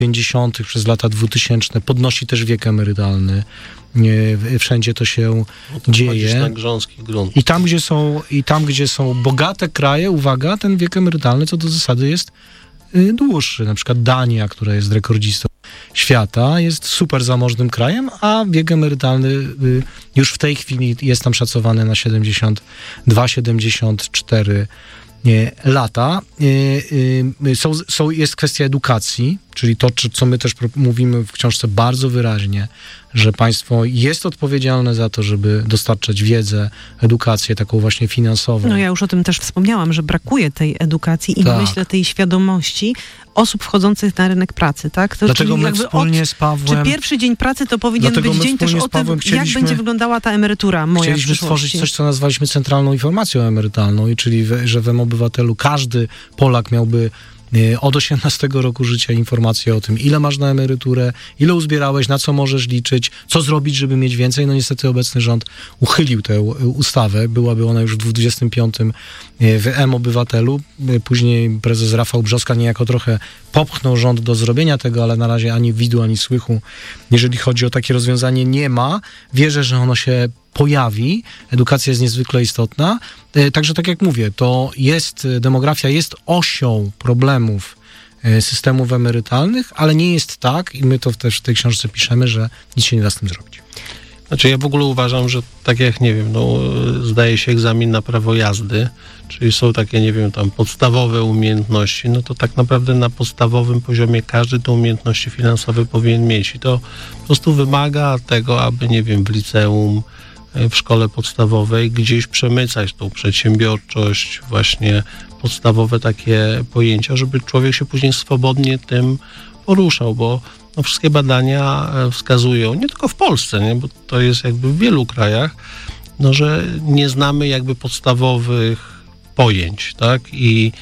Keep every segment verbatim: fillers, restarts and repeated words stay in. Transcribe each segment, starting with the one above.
pięćdziesiątych przez lata dwutysięczne podnosi też wiek emerytalny. Nie, wszędzie to się no to dzieje. Na grząski grunt. I tam, gdzie są, i tam, gdzie są bogate kraje, uwaga, ten wiek emerytalny co do zasady jest y, dłuższy. Na przykład Dania, która jest rekordzistą świata, jest super zamożnym krajem, a wiek emerytalny y, już w tej chwili jest tam szacowany na siedemdziesiąt dwa siedemdziesiąt cztery nie, lata. Y, y, są, są, jest kwestia edukacji, czyli to, czy, co my też mówimy w książce bardzo wyraźnie, że państwo jest odpowiedzialne za to, żeby dostarczać wiedzę, edukację taką właśnie finansową. No ja już o tym też wspomniałam, że brakuje tej edukacji i tak. myślę tej świadomości osób wchodzących na rynek pracy, tak? To Dlatego czyli my jakby wspólnie od, z Pawłem... Czy pierwszy dzień pracy to powinien Dlatego być my dzień też wspólnie o z Pawłem tym, jak chcieliśmy- będzie wyglądała ta emerytura moja Chcieliśmy w przyszłości. stworzyć coś, co nazwaliśmy centralną informacją emerytalną, i czyli we, że w M-Obywatelu każdy Polak miałby y, od osiemnastego roku życia informację o tym, ile masz na emeryturę, ile uzbierałeś, na co możesz liczyć, co zrobić, żeby mieć więcej. No niestety obecny rząd uchylił tę y, ustawę. Byłaby ona już w dwudziestym piątym y, w M-Obywatelu. Y, później prezes Rafał Brzoska niejako trochę popchnął rząd do zrobienia tego, ale na razie ani widu, ani słychu, jeżeli chodzi o takie rozwiązanie, nie ma. Wierzę, że ono się pojawi. Edukacja jest niezwykle istotna. E, Także tak jak mówię, to jest, demografia jest osią problemów e, systemów emerytalnych, ale nie jest tak, i my to też w tej książce piszemy, że nic się nie da z tym zrobić. Znaczy ja w ogóle uważam, że tak jak, nie wiem, no zdaje się egzamin na prawo jazdy, czyli są takie, nie wiem, tam podstawowe umiejętności, no to tak naprawdę na podstawowym poziomie każdy te umiejętności finansowe powinien mieć i to po prostu wymaga tego, aby, nie wiem, w liceum, w szkole podstawowej gdzieś przemycać tą przedsiębiorczość, właśnie podstawowe takie pojęcia, żeby człowiek się później swobodnie tym poruszał, bo no, wszystkie badania wskazują, nie tylko w Polsce, nie, bo to jest jakby w wielu krajach, no, że nie znamy jakby podstawowych pojęć, tak, i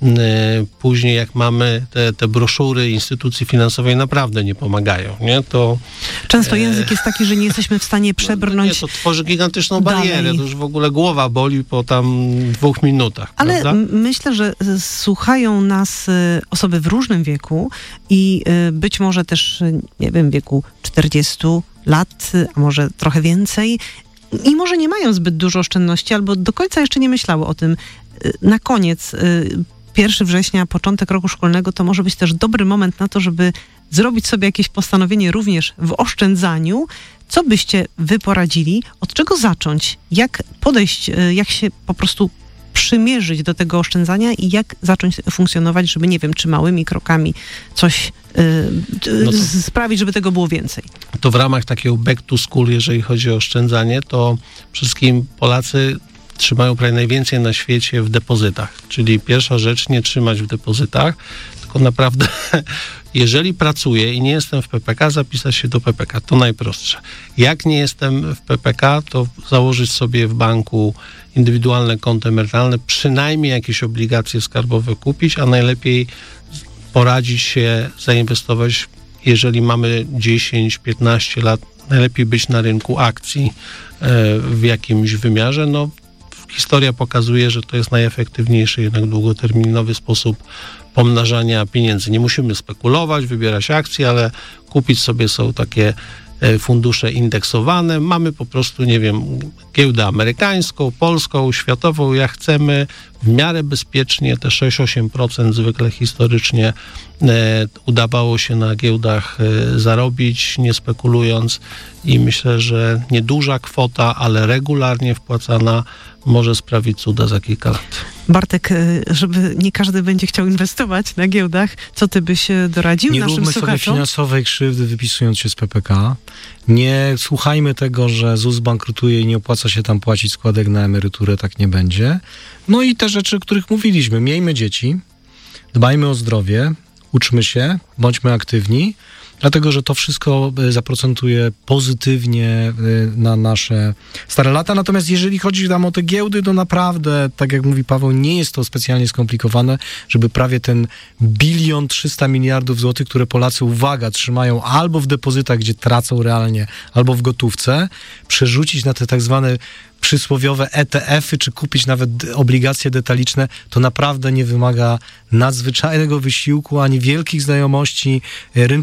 y, później jak mamy te, te broszury instytucji finansowej naprawdę nie pomagają, nie, to... Często język jest taki, że nie jesteśmy w stanie przebrnąć. No, nie, to tworzy gigantyczną dalej. barierę, to już w ogóle głowa boli po tam dwóch minutach, Ale prawda? m- myślę, że y, słuchają nas y, osoby w różnym wieku i y, być może też, y, nie wiem, w wieku czterdziestu lat, y, a może trochę więcej i może nie mają zbyt dużo oszczędności albo do końca jeszcze nie myślały o tym. Y, na koniec, y, pierwszego września, początek roku szkolnego, to może być też dobry moment na to, żeby zrobić sobie jakieś postanowienie również w oszczędzaniu. Co byście wy poradzili? Od czego zacząć? Jak podejść, y, jak się po prostu przymierzyć do tego oszczędzania i jak zacząć funkcjonować, żeby, nie wiem, czy małymi krokami coś y, y, No to- z- sprawić, żeby tego było więcej? To w ramach takiego back to school, jeżeli chodzi o oszczędzanie, to wszystkim Polacy trzymają prawie najwięcej na świecie w depozytach. Czyli pierwsza rzecz, nie trzymać w depozytach, tylko naprawdę, jeżeli pracuję i nie jestem w P P K, zapisać się do P P K. To najprostsze. Jak nie jestem w P P K, to założyć sobie w banku indywidualne konto emerytalne, przynajmniej jakieś obligacje skarbowe kupić, a najlepiej poradzić się, zainwestować, jeżeli mamy dziesięć piętnaście lat, najlepiej być na rynku akcji e, w jakimś wymiarze. No, historia pokazuje, że to jest najefektywniejszy, jednak długoterminowy sposób pomnażania pieniędzy. Nie musimy spekulować, wybierać akcji, ale kupić sobie są takie e, fundusze indeksowane. Mamy po prostu, nie wiem, giełdę amerykańską, polską, światową, jak chcemy, w miarę bezpiecznie, te sześć osiem procent zwykle historycznie e, udawało się na giełdach e, zarobić, nie spekulując, i myślę, że nieduża kwota, ale regularnie wpłacana może sprawić cuda za kilka lat. Bartek, y, żeby nie każdy będzie chciał inwestować na giełdach, co ty byś y, doradził Nie naszym róbmy sobie słuchaczom? finansowej krzywdy, wypisując się z P P K. Nie słuchajmy tego, że Z U S bankrutuje i nie opłaca się tam płacić składek na emeryturę, tak nie będzie. No i te rzeczy, o których mówiliśmy. Miejmy dzieci, dbajmy o zdrowie, uczmy się, bądźmy aktywni, dlatego że to wszystko zaprocentuje pozytywnie na nasze stare lata. Natomiast jeżeli chodzi tam o te giełdy, to naprawdę, tak jak mówi Paweł, nie jest to specjalnie skomplikowane, żeby prawie ten bilion trzysta miliardów złotych, które Polacy, uwaga, trzymają albo w depozytach, gdzie tracą realnie, albo w gotówce, przerzucić na te tak zwane przysłowiowe E T F-y, czy kupić nawet obligacje detaliczne, to naprawdę nie wymaga nadzwyczajnego wysiłku, ani wielkich znajomości rynku